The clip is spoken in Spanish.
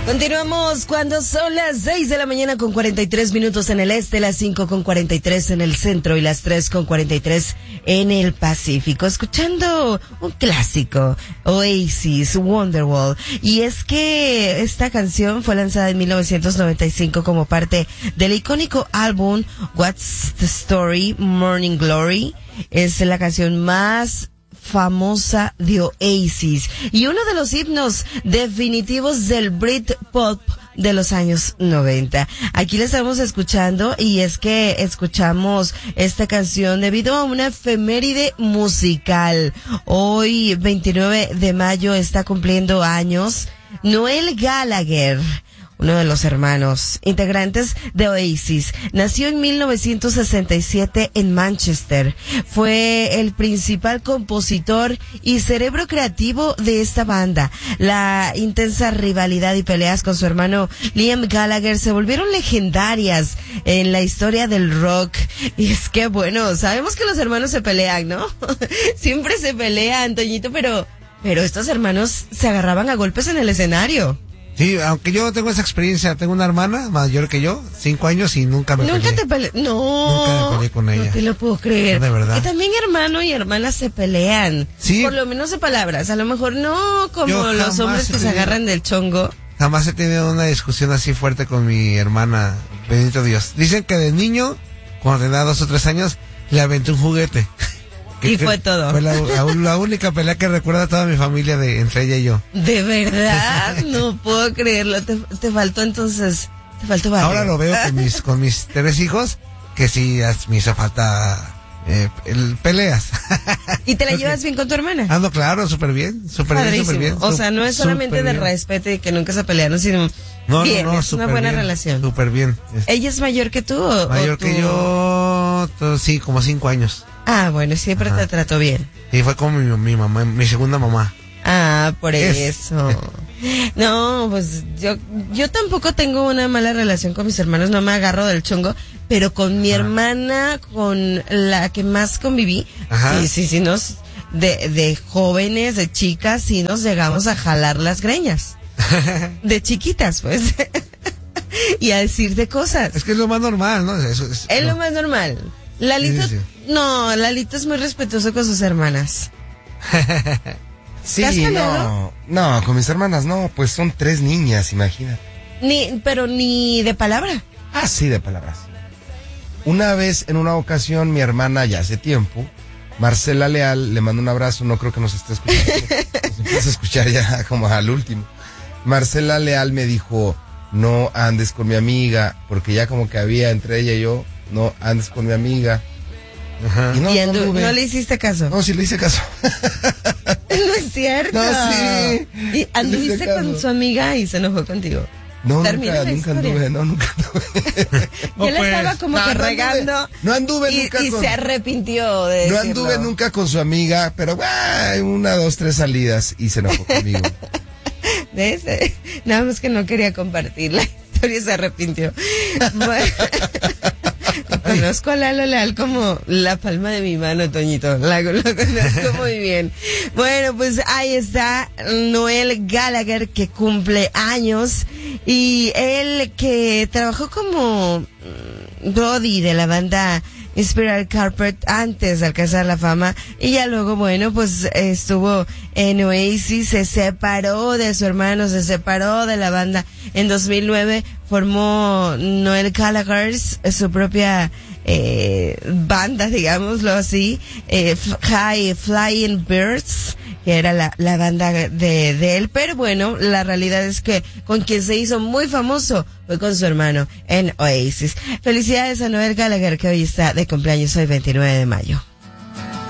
Continuamos cuando son las 6 de la mañana con 43 minutos en el este, las 5 con 43 en el centro y las 3 con 43 en el Pacífico. Escuchando un clásico, Oasis, Wonderwall. Y es que esta canción fue lanzada en 1995 como parte del icónico álbum What's the Story, Morning Glory. Es la canción más famosa de Oasis y uno de los himnos definitivos del Britpop de los años 90. Aquí la estamos escuchando y es que escuchamos esta canción debido a una efeméride musical. Hoy, 29 de mayo, está cumpliendo años Noel Gallagher, uno de los hermanos integrantes de Oasis. Nació en 1967 en Manchester. Fue el principal compositor y cerebro creativo de esta banda. La intensa rivalidad y peleas con su hermano Liam Gallagher se volvieron legendarias en la historia del rock. Y es que, bueno, sabemos que los hermanos se pelean, ¿no? Siempre se pelean, Toñito, pero estos hermanos se agarraban a golpes en el escenario. Sí, aunque yo tengo esa experiencia, tengo una hermana mayor que yo, 5 años y nunca me peleé. ¿Nunca te peleé? No. Nunca me peleé con ella. No te lo puedo creer. No, de verdad. Que también hermano y hermana se pelean. Sí. Por lo menos de palabras. A lo mejor no como los hombres que se agarran del chongo. Jamás he tenido una discusión así fuerte con mi hermana, bendito Dios. Dicen que de niño, cuando tenía 2 o 3 años, le aventé un juguete. Y fue todo. Fue la única pelea que recuerda a toda mi familia entre ella y yo. ¿De verdad? No puedo creerlo. Te faltó entonces, te faltó barrio. Ahora lo veo con mis 3 hijos, que sí me hizo falta peleas. ¿Y te la llevas bien con tu hermana? No, claro, súper bien, súper bien. O sea, no es solamente de respeto y que nunca se pelearon, sino bien, es una buena relación. Súper bien. ¿Ella es mayor que tú? Mayor que yo, sí, como 5 años. Ah, bueno, siempre te trató bien. Sí, fue como mi mamá, mi segunda mamá. Ah, por eso. No, pues yo tampoco tengo una mala relación con mis hermanos, no me agarro del chongo, pero con mi hermana, con la que más conviví, sí, de jóvenes, de chicas, sí nos llegamos a jalar las greñas. De chiquitas, pues. Y a decirte cosas. Es que es lo más normal, ¿no? Es lo más normal. Lalito, sí. No, Lalito es muy respetuoso con sus hermanas. Sí, no, con mis hermanas no, pues son 3 niñas, imagínate. Pero ni de palabra. Ah, sí, de palabras. Una vez, en una ocasión, mi hermana, ya hace tiempo, Marcela Leal, le mando un abrazo, no creo que nos esté escuchando, nos empieza a escuchar ya como al último. Marcela Leal me dijo, no andes con mi amiga, porque ya como que había entre ella y yo, no andes con mi amiga. Ajá. Y no le hiciste caso. No, sí le hice caso. No es cierto. No, sí. Y anduviste con su amiga y se enojó contigo. No, nunca anduve. Yo le estaba como que regando. No anduve nunca y se arrepintió de No decirlo. anduve nunca con su amiga, pero 1, 2, 3 salidas y se enojó conmigo. ¿Ves? Nada más que no quería compartir la historia y se arrepintió. Bueno, conozco a Lalo Leal como la palma de mi mano, Toñito. Lo conozco muy bien. Bueno, pues ahí está Noel Gallagher, que cumple años, y él que trabajó como Brody de la banda Spiral Carpet antes de alcanzar la fama, y ya luego, bueno, pues estuvo en Oasis, se separó de su hermano, se separó de la banda. En 2009 formó Noel Gallagher su propia banda, digámoslo así, High Flying Birds, que era la banda de él. Pero bueno, la realidad es que con quien se hizo muy famoso fue con su hermano en Oasis. Felicidades a Noel Gallagher, que hoy está de cumpleaños, hoy 29 de mayo.